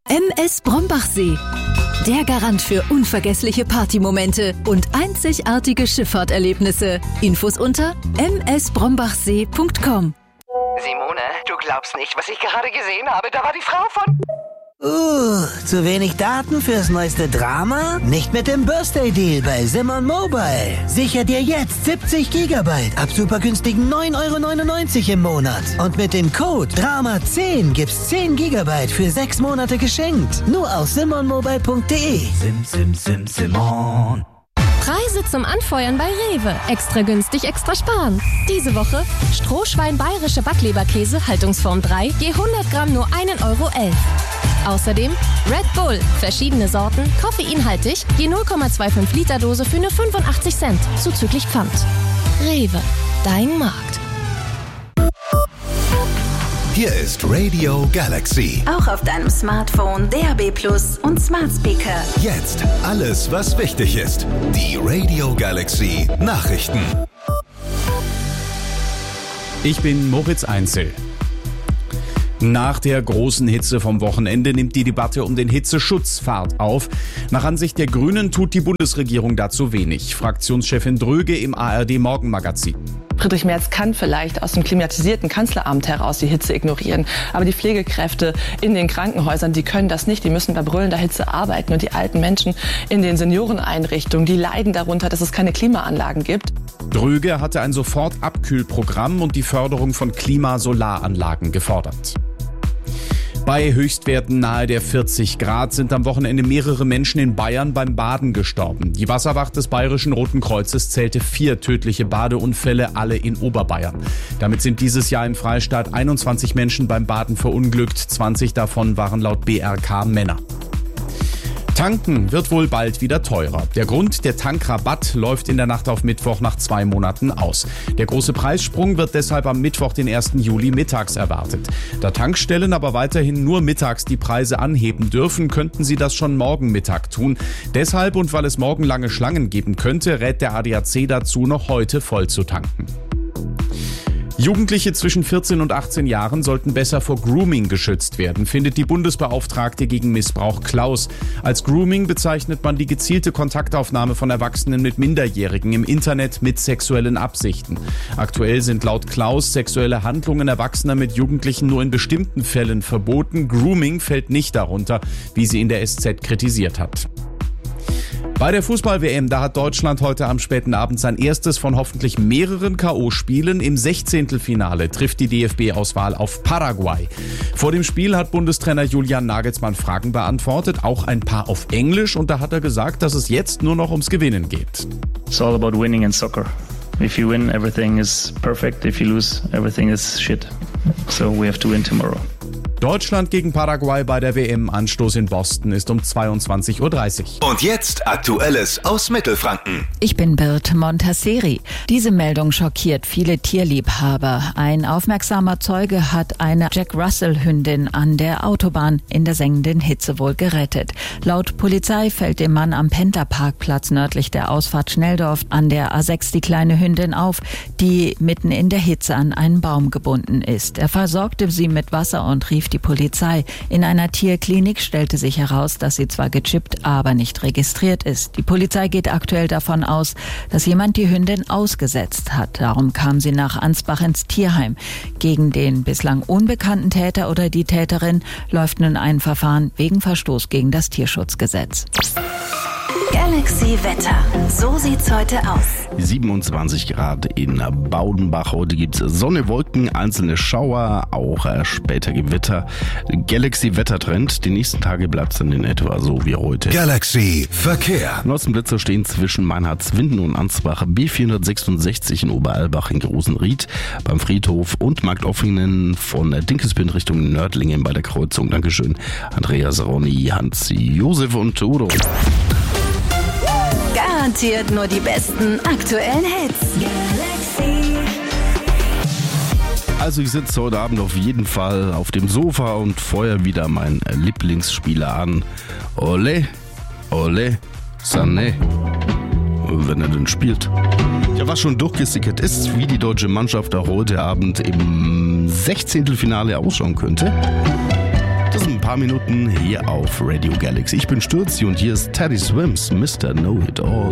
MS Brombachsee. Der Garant für unvergessliche Partymomente und einzigartige Schifffahrterlebnisse. Infos unter msbrombachsee.com. Simone, du glaubst nicht, was ich gerade gesehen habe. Da war die Frau von... Zu wenig Daten fürs neueste Drama? Nicht mit dem Birthday-Deal bei Simon Mobile. Sicher dir jetzt 70 GB ab super günstigen 9,99 € im Monat. Und mit dem Code DRAMA10 gibt's 10 GB für 6 Monate geschenkt. Nur auf simonmobile.de. Simon. Preise zum Anfeuern bei Rewe. Extra günstig, extra sparen. Diese Woche Strohschwein bayerische Backleberkäse, Haltungsform 3, je 100 Gramm nur 1,11 €. Außerdem Red Bull, verschiedene Sorten, koffeinhaltig, je 0,25 Liter Dose für nur 85 Cent, zuzüglich Pfand. Rewe, dein Markt. Hier ist Radio Galaxy. Auch auf deinem Smartphone, DAB+ und Smart Speaker. Jetzt alles, was wichtig ist. Die Radio Galaxy Nachrichten. Ich bin Moritz Einzel. Nach der großen Hitze vom Wochenende nimmt die Debatte um den Hitzeschutz Fahrt auf. Nach Ansicht der Grünen tut die Bundesregierung dazu wenig. Fraktionschefin Dröge im ARD-Morgenmagazin. Friedrich Merz kann vielleicht aus dem klimatisierten Kanzleramt heraus die Hitze ignorieren. Aber die Pflegekräfte in den Krankenhäusern, die können das nicht. Die müssen bei brüllender Hitze arbeiten. Und die alten Menschen in den Senioreneinrichtungen, die leiden darunter, dass es keine Klimaanlagen gibt. Dröge hatte ein Sofortabkühlprogramm und die Förderung von Klimasolaranlagen gefordert. Bei Höchstwerten nahe der 40 Grad sind am Wochenende mehrere Menschen in Bayern beim Baden gestorben. Die Wasserwacht des Bayerischen Roten Kreuzes zählte 4 tödliche Badeunfälle, alle in Oberbayern. Damit sind dieses Jahr im Freistaat 21 Menschen beim Baden verunglückt. 20 davon waren laut BRK Männer. Tanken wird wohl bald wieder teurer. Der Grund, der Tankrabatt läuft in der Nacht auf Mittwoch nach 2 Monaten aus. Der große Preissprung wird deshalb am Mittwoch, den 1. Juli mittags erwartet. Da Tankstellen aber weiterhin nur mittags die Preise anheben dürfen, könnten sie das schon morgen Mittag tun. Deshalb und weil es morgen lange Schlangen geben könnte, rät der ADAC dazu, noch heute voll zu tanken. Jugendliche zwischen 14 und 18 Jahren sollten besser vor Grooming geschützt werden, findet die Bundesbeauftragte gegen Missbrauch Klaus. Als Grooming bezeichnet man die gezielte Kontaktaufnahme von Erwachsenen mit Minderjährigen im Internet mit sexuellen Absichten. Aktuell sind laut Klaus sexuelle Handlungen Erwachsener mit Jugendlichen nur in bestimmten Fällen verboten. Grooming fällt nicht darunter, wie sie in der SZ kritisiert hat. Bei der Fußball-WM, da hat Deutschland heute am späten Abend sein erstes von hoffentlich mehreren K.O.-Spielen. Im 16. trifft die DFB-Auswahl auf Paraguay. Vor dem Spiel hat Bundestrainer Julian Nagelsmann Fragen beantwortet, auch ein paar auf Englisch. Und da hat er gesagt, dass es jetzt nur noch ums Gewinnen geht. It's all about winning in soccer. If you win, everything is perfect. If you lose, everything is shit. So we have to win tomorrow. Deutschland gegen Paraguay bei der WM. Anstoß in Boston ist um 22:30 Uhr. Und jetzt Aktuelles aus Mittelfranken. Ich bin Birte Montasseri. Diese Meldung schockiert viele Tierliebhaber. Ein aufmerksamer Zeuge hat eine Jack Russell-Hündin an der Autobahn in der sengenden Hitze wohl gerettet. Laut Polizei fällt dem Mann am Pendlerparkplatz nördlich der Ausfahrt Schnelldorf an der A6 die kleine Hündin auf, die mitten in der Hitze an einen Baum gebunden ist. Er versorgte sie mit Wasser und rief die Polizei. In einer Tierklinik stellte sich heraus, dass sie zwar gechippt, aber nicht registriert ist. Die Polizei geht aktuell davon aus, dass jemand die Hündin ausgesetzt hat. Darum kam sie nach Ansbach ins Tierheim. Gegen den bislang unbekannten Täter oder die Täterin läuft nun ein Verfahren wegen Verstoß gegen das Tierschutzgesetz. Galaxy Wetter. So sieht's heute aus. 27 Grad in Baudenbach. Heute gibt's Sonne, Wolken, einzelne Schauer, auch später Gewitter. Galaxy Wettertrend. Die nächsten Tage bleibt's dann in etwa so wie heute. Galaxy Verkehr. Blitzer stehen zwischen Meinhardswinden und Ansbach. B466 in Oberalbach in Großenried beim Friedhof und Marktoffingen von Dinkelsbünd Richtung Nördlingen bei der Kreuzung. Dankeschön. Andreas, Ronny, Hans, Josef und Udo. Garantiert nur die besten aktuellen Hits. Galaxy. Also ich sitze heute Abend auf jeden Fall auf dem Sofa und feuer wieder meinen Lieblingsspieler an. Ole, Ole, Sané. Wenn er denn spielt. Ja, was schon durchgesickert ist, wie die deutsche Mannschaft auch heute Abend im 16. Finale ausschauen könnte. Das sind ein paar Minuten hier auf Radio Galaxy. Ich bin Stürzi und hier ist Teddy Swims, Mr. Know It All.